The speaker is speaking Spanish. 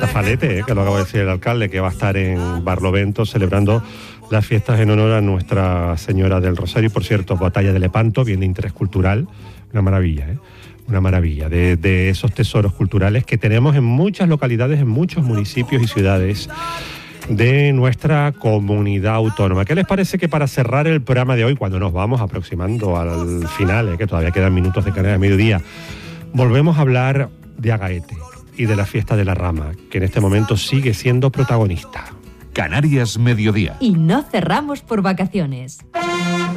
Brazalete, que lo acaba de decir el alcalde, que va a estar en Barlovento celebrando las fiestas en honor a Nuestra Señora del Rosario. Por cierto, Batalla de Lepanto, bien de interés cultural, una maravilla, una maravilla de esos tesoros culturales que tenemos en muchas localidades, en muchos municipios y ciudades de nuestra comunidad autónoma. ¿Qué les parece que para cerrar el programa de hoy, cuando nos vamos aproximando al final, que todavía quedan minutos de Canarias de mediodía, volvemos a hablar de Agaete y de la fiesta de la Rama, que en este momento sigue siendo protagonista? Canarias Mediodía. Y no cerramos por vacaciones.